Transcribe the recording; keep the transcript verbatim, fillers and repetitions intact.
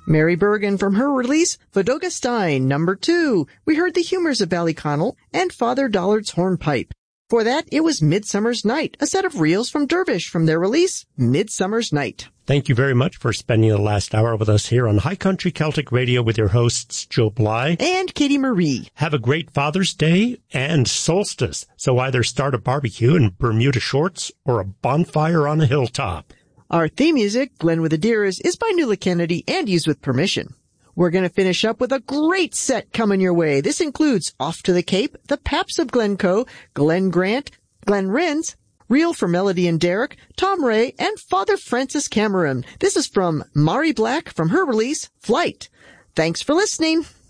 Mary Bergen from her release, Vodoga Stein, number two. We heard the humors of Ballyconnell and Father Dollard's hornpipe. For that, it was Midsummer's Night, a set of reels from Dervish from their release, Midsummer's Night. Thank you very much for spending the last hour with us here on High Country Celtic Radio with your hosts, Joe Bly and Katie Marie. Have a great Father's Day and solstice, so either start a barbecue in Bermuda shorts or a bonfire on a hilltop. Our theme music, Glen with the Deers, is by Nuala Kennedy and used with permission. We're going to finish up with a great set coming your way. This includes Off to the Cape, The Paps of Glencoe, Glen Grant, Glen Rins, Reel for Melody and Derek, Tom Ray, and Father Francis Cameron. This is from Mari Black from her release, Flight. Thanks for listening.